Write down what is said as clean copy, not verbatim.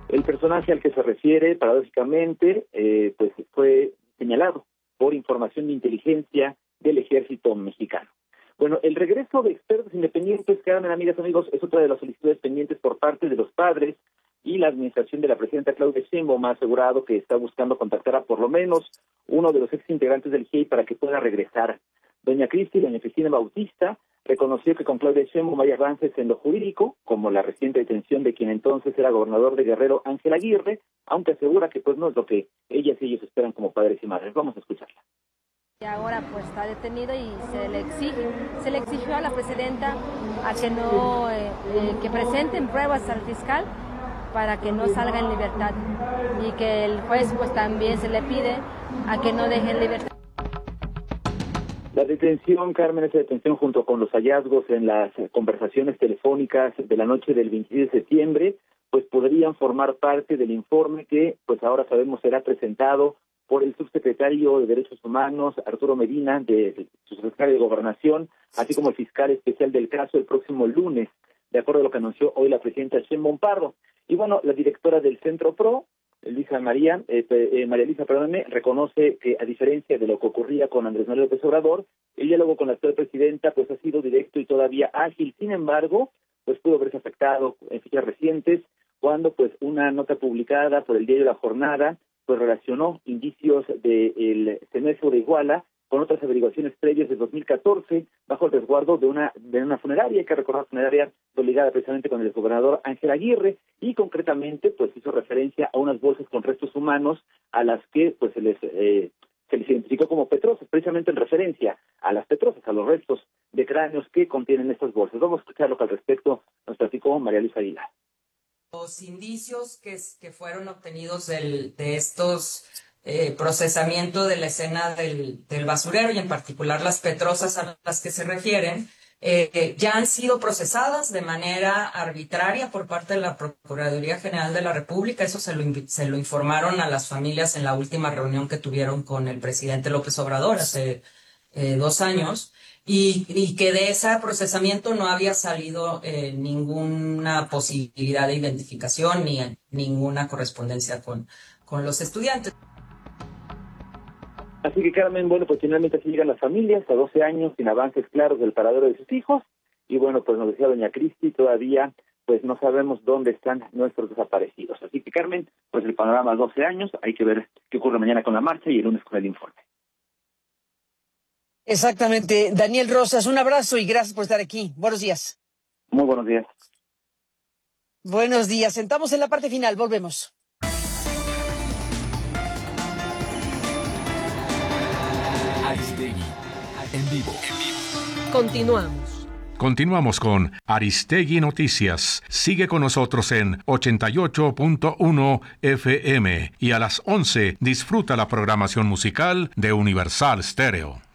El personaje al que se refiere, paradójicamente, pues fue señalado por información de inteligencia del ejército mexicano. Bueno, el regreso de expertos independientes, Carmen, amigas, amigos, es otra de las solicitudes pendientes por parte de los padres, y la administración de la presidenta Claudia Sheinbaum ha asegurado que está buscando contactar a por lo menos uno de los exintegrantes del GIEI para que pueda regresar. Doña Cristi, doña Cristina Bautista, reconoció que con Claudia Sheinbaum hay avances en lo jurídico, como la reciente detención de quien entonces era gobernador de Guerrero, Ángel Aguirre, aunque asegura que pues no es lo que ellas y ellos esperan como padres y madres. Vamos a escucharla. Y ahora pues está detenido y se le exigió a la presidenta a que no, que presenten pruebas al fiscal para que no salga en libertad, y que el juez pues también se le pide a que no deje en libertad. La detención, Carmen, esa detención junto con los hallazgos en las conversaciones telefónicas de la noche del 26 de septiembre, pues podrían formar parte del informe que pues ahora sabemos será presentado por el subsecretario de Derechos Humanos, Arturo Medina, de su secretario de Gobernación, así como el fiscal especial del caso el próximo lunes, de acuerdo a lo que anunció hoy la presidenta Sheinbaum Pardo. Y bueno, la directora del Centro PRO, María Elisa, reconoce que a diferencia de lo que ocurría con Andrés Manuel López Obrador, el diálogo con la actual presidenta pues ha sido directo y todavía ágil. Sin embargo, pues pudo verse afectado en fechas recientes cuando pues una nota publicada por el diario La Jornada pues relacionó indicios del secuestro de Iguala con otras averiguaciones previas de 2014 bajo el resguardo de una funeraria. Hay que recordar, funeraria ligada precisamente con el gobernador Ángel Aguirre, y concretamente pues hizo referencia a unas bolsas con restos humanos a las que pues se les identificó como petrosas, precisamente en referencia a las petrosas, a los restos de cráneos que contienen estas bolsas. Vamos a escuchar lo que al respecto nos platicó María Luisa Aguilar. Los indicios que fueron obtenidos de estos procesamiento de la escena del basurero, y en particular las petrosas a las que se refieren, ya han sido procesadas de manera arbitraria por parte de la Procuraduría General de la República. Eso se lo informaron a las familias en la última reunión que tuvieron con el presidente López Obrador hace 2 años, y que de ese procesamiento no había salido ninguna posibilidad de identificación ni ninguna correspondencia con los estudiantes. Así que, Carmen, bueno, pues finalmente así llegan las familias a 12 años sin avances claros del paradero de sus hijos. Y bueno, pues nos decía doña Cristi, todavía pues no sabemos dónde están nuestros desaparecidos. Así que, Carmen, pues el panorama a 12 años, hay que ver qué ocurre mañana con la marcha y el lunes con el informe. Exactamente. Daniel Rosas, un abrazo y gracias por estar aquí. Buenos días. Muy buenos días. Buenos días. Sentamos en la parte final. Volvemos. Aristegui, en vivo. Continuamos con Aristegui Noticias. Sigue con nosotros en 88.1 FM y a las 11 disfruta la programación musical de Universal Stereo.